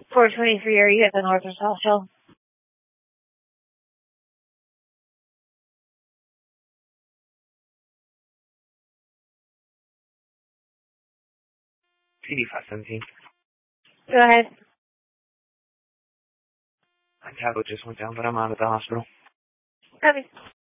423, are you at the North or South Shell? PD 517. Go ahead. My tablet just went down, but I'm out of the hospital. Copy.